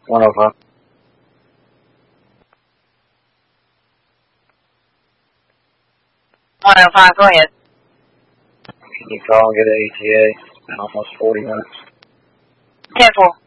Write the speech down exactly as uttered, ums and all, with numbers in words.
one oh five. one oh five, go ahead. Can you call and get an E T A? It's been almost forty minutes. ten four.